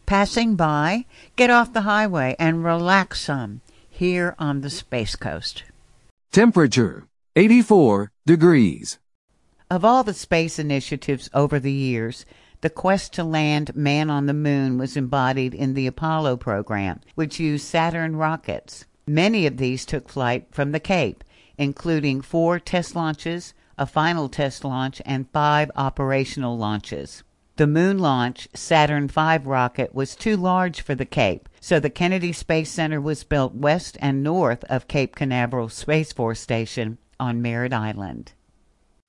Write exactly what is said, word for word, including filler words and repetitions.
passing by, get off the highway and relax some here on the Space Coast. Temperature, eighty-four degrees. Of all the space initiatives over the years, the quest to land man on the moon was embodied in the Apollo program, which used Saturn rockets. Many of these took flight from the Cape, including four test launches, a final test launch, and five operational launches. The moon launch Saturn five rocket was too large for the Cape, so the Kennedy Space Center was built west and north of Cape Canaveral Space Force Station on Merritt Island.